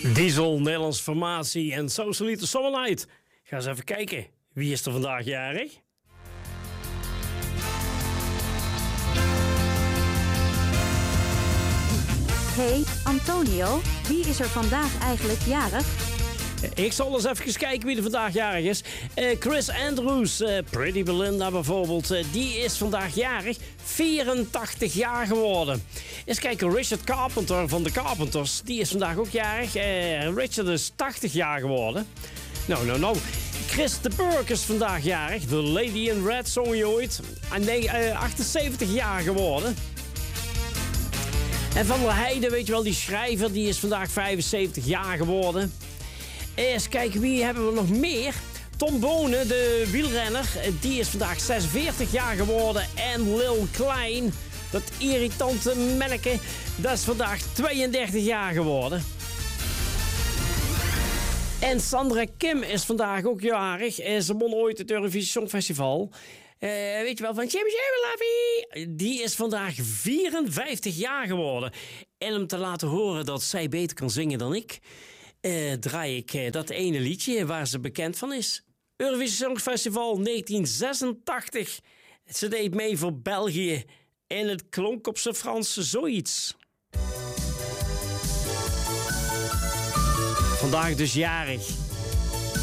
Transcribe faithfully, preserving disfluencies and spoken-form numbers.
Diesel, Nederlandse formatie en Socialite Summer Night. Ga eens even kijken. Wie is er vandaag jarig? Hey, Antonio, wie is er vandaag eigenlijk jarig? Ik zal eens even kijken wie er vandaag jarig is. Uh, Chris Andrews, uh, Pretty Belinda bijvoorbeeld, uh, die is vandaag jarig. vierentachtig jaar geworden. Eens kijken, Richard Carpenter van de Carpenters, die is vandaag ook jarig. Uh, Richard is tachtig jaar geworden. Nou, nou, nou. Chris de Burgh is vandaag jarig. The Lady in Red zong je ooit. En nee, uh, achtenzeventig jaar geworden. En Van der Heijden, weet je wel, die schrijver, die is vandaag vijfenzeventig jaar geworden. Eens kijken, wie hebben we nog meer? Tom Bonen, de wielrenner, die is vandaag zesenveertig jaar geworden. En Lil Klein, dat irritante manneke, dat is vandaag tweeëndertig jaar geworden. En Sandra Kim is vandaag ook jarig. Ze won ooit het Eurovisie Songfestival. Uh, weet je wel, van Jimmy Jimmy die is vandaag vierenvijftig jaar geworden. En om te laten horen dat zij beter kan zingen dan ik, Uh, draai ik uh, dat ene liedje waar ze bekend van is. Eurovisie Songfestival negentien zesentachtig. Ze deed mee voor België en het klonk op zijn Frans zoiets. Vandaag dus jarig